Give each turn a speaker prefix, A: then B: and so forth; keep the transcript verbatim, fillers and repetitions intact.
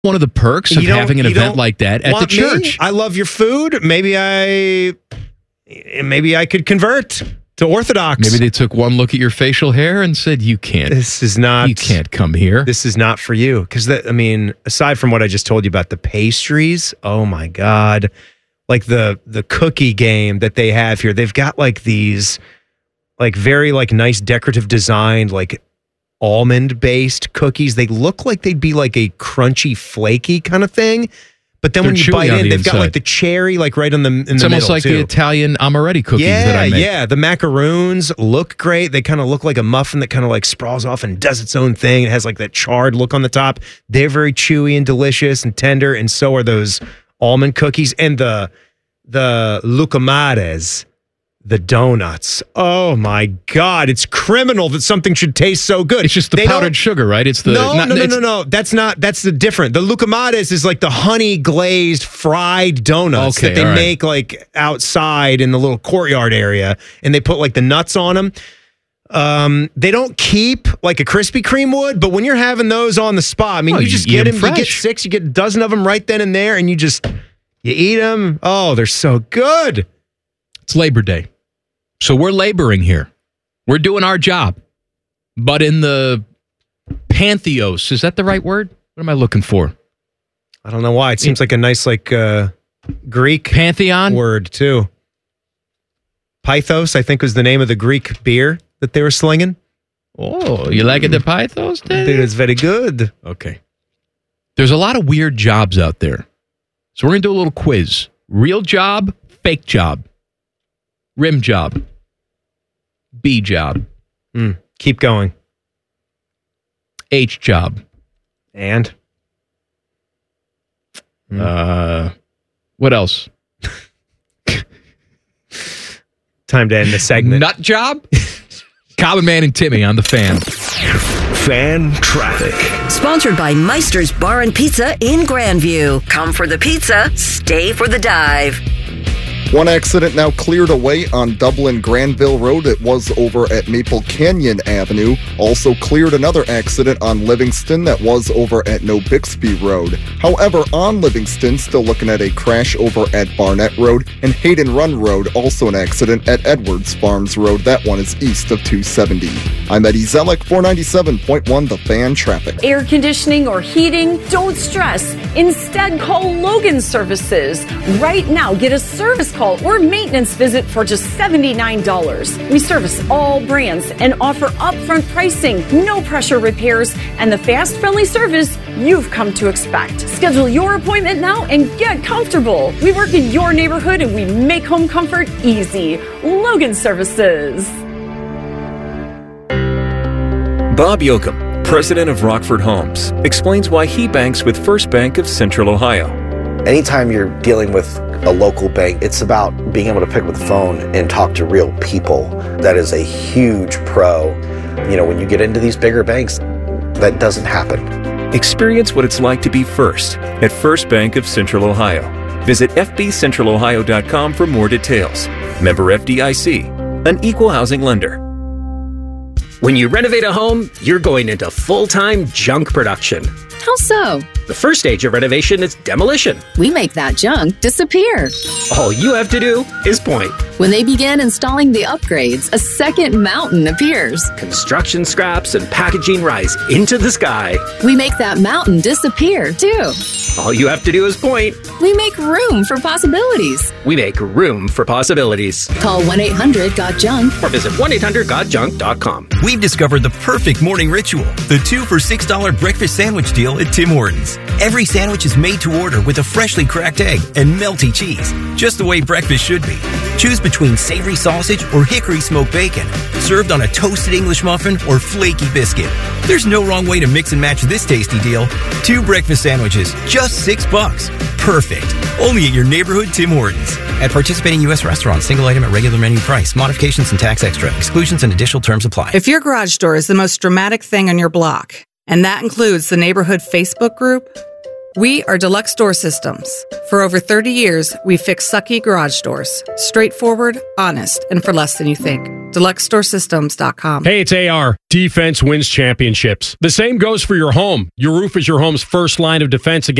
A: one of the perks of having an event like that at the church.
B: Me? I love your food. Maybe I, maybe I could convert to Orthodox.
A: Maybe they took one look at your facial hair and said, "You can't.
B: This is not.
A: You can't come here.
B: This is not for you." Because I mean, aside from what I just told you about the pastries, oh my god, like the the cookie game that they have here. They've got like these, like very like nice decorative designed like almond based cookies. They look like they'd be like a crunchy, flaky kind of thing. But then
A: They're
B: when you bite
A: chewy on
B: in,
A: the
B: they've
A: inside.
B: got like the cherry like right in the in
A: It's
B: the middle
A: almost like
B: too.
A: the Italian amaretti cookies
B: yeah,
A: that I make.
B: Yeah, the macaroons look great. They kind of look like a muffin that kind of like sprawls off and does its own thing. It has like that charred look on the top. They're very chewy and delicious and tender, and so are those almond cookies and the the lucamares. The donuts. Oh my God. It's criminal that something should taste so good.
A: It's just the
B: They
A: powdered
B: don't-
A: sugar, right? It's the
B: No,
A: not-
B: no, no,
A: it's-
B: no, no. That's not, that's the different. The lucamares is like the honey glazed fried donuts
A: Okay,
B: that they
A: all right.
B: make like outside in the little courtyard area, and they put like the nuts on them. Um, they don't keep like a Krispy Kreme would, but when you're having those on the spot, I mean,
A: Oh,
B: you
A: you
B: just
A: eat
B: get
A: 'em
B: them, you get
A: fresh.
B: six, you get a dozen of them right then and there, and you just, you eat them. Oh, they're so good.
A: It's Labor Day. So we're laboring here. We're doing our job. But in the pantheos, is that the right word? What am I looking for?
B: I don't know why. It seems like a nice like uh, Greek
A: Pantheon?
B: word too. Pythos, I think, was the name of the Greek beer that they were slinging.
A: Oh, you like it, the Pythos?
B: Dude, it's very good.
A: Okay. There's a lot of weird jobs out there. So we're going to do a little quiz. Real job, fake job. Rim job. B job.
B: Mm, keep going.
A: H job.
B: And?
A: Uh, what else?
B: Time to end the segment.
A: Nut job? Common Man and Timmy on the Fan.
C: Fan traffic.
D: Sponsored by Meister's Bar and Pizza in Grandview. Come for the pizza, stay for the dive.
E: One accident now cleared away on Dublin Granville Road. It was over at Maple Canyon Avenue. Also cleared another accident on Livingston that was over at No Bixby Road. However, on Livingston, still looking at a crash over at Barnett Road, and Hayden Run Road, also an accident at Edwards Farms Road. That one is east of two seventy. I'm Eddie Zellick, four ninety-seven point one The Fan Traffic.
F: Air conditioning or heating? Don't stress. Instead, call Logan Services. Right now, get a service call or maintenance visit for just seventy-nine dollars. We service all brands and offer upfront pricing, no pressure repairs, and the fast, friendly service you've come to expect. Schedule your appointment now and get comfortable. We work in your neighborhood and we make home comfort easy. Logan Services.
G: Bob Yoakum, president of Rockford Homes, explains why he banks with First Bank of Central Ohio.
H: Anytime you're dealing with a local bank, it's about being able to pick up the phone and talk to real people. That is a huge pro. You know, when you get into these bigger banks, that doesn't happen.
G: Experience what it's like to be first at First Bank of Central Ohio. Visit f b central ohio dot com for more details. Member F D I C, an equal housing lender.
I: When you renovate a home, you're going into full-time junk production.
J: How so?
I: The first stage of renovation is demolition.
J: We make that junk disappear.
I: All you have to do is point.
J: When they begin installing the upgrades, a second mountain appears.
I: Construction scraps and packaging rise into the sky.
J: We make that mountain disappear, too.
I: All you have to do is point.
J: We make room for possibilities.
I: We make room for possibilities.
J: Call one eight hundred got junk
I: or visit one eight hundred got junk dot com.
K: We've discovered the perfect morning ritual, the two for six dollars breakfast sandwich deal at Tim Hortons. Every sandwich is made to order with a freshly cracked egg and melty cheese, just the way breakfast should be. Choose between savory sausage or hickory smoked bacon, served on a toasted English muffin or flaky biscuit. There's no wrong way to mix and match this tasty deal. Two breakfast sandwiches, just six bucks. Perfect. Only at your neighborhood Tim Hortons. At participating U S restaurants, single item at regular menu price. Modifications and tax extra. Exclusions and additional terms apply.
L: If your garage door is the most dramatic thing on your block, and that includes the neighborhood Facebook group, we are Deluxe Door Systems. For over thirty years, we fix sucky garage doors. Straightforward, honest, and for less than you think. Deluxe Store Systems dot com.
M: Hey, it's A R. Defense wins championships. The same goes for your home. Your roof is your home's first line of defense against